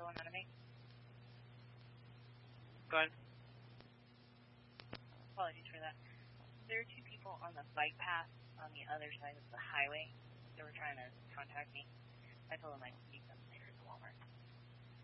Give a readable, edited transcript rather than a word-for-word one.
calling out of me? Go ahead. Apologies for that. There are two people on the bike path on the other side of the highway. They were trying to contact me. I told them I'd meet them later at the Walmart.